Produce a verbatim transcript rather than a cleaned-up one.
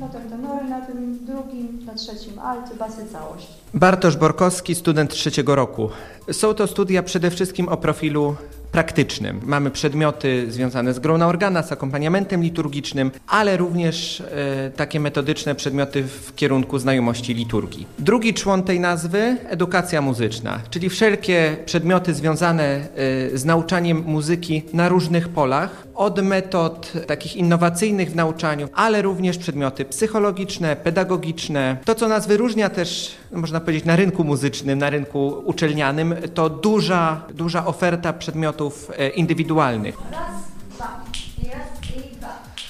potem tenory na tym drugim, na trzecim alty, basy całość. Bartosz Borkowski, student trzeciego roku. Są to studia przede wszystkim o profilu praktycznym. Mamy przedmioty związane z grą na organa, z akompaniamentem liturgicznym, ale również e, takie metodyczne przedmioty w kierunku znajomości liturgii. Drugi człon tej nazwy – edukacja muzyczna, czyli wszelkie przedmioty związane e, z nauczaniem muzyki na różnych polach, od metod takich innowacyjnych w nauczaniu, ale również przedmioty psychologiczne, pedagogiczne. To, co nas wyróżnia też, można powiedzieć, na rynku muzycznym, na rynku uczelnianym, to duża, duża oferta przedmiotów indywidualnych. Raz.